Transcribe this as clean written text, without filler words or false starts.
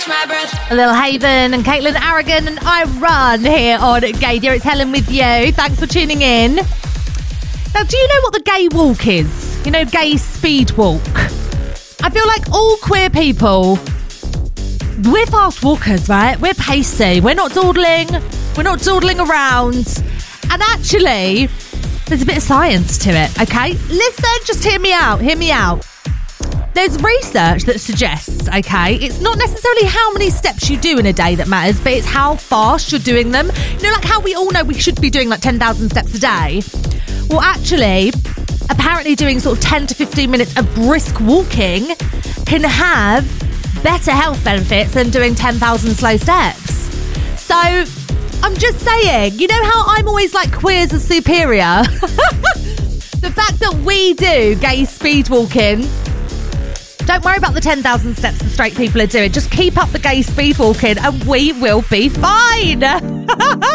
Lil Haven and Caitlin Aragon and I Run here on Gay Dear. It's Helen with you. Thanks for tuning in. Now, do you know what the gay walk is? You know, gay speed walk. I feel like all queer people, we're fast walkers, right? We're pacey. We're not dawdling. We're not dawdling around. And actually, there's a bit of science to it, okay? Listen, just hear me out. Hear me out. There's research that suggests, okay, it's not necessarily how many steps you do in a day that matters, but it's how fast you're doing them. You know, like how we all know we should be doing like 10,000 steps a day. Well, actually, apparently doing sort of 10 to 15 minutes of brisk walking can have better health benefits than doing 10,000 slow steps. So I'm just saying, you know how I'm always like queers are superior? The fact that we do gay speed walking, don't worry about the 10,000 steps the straight people are doing. Just keep up the gay speed walking and we will be fine.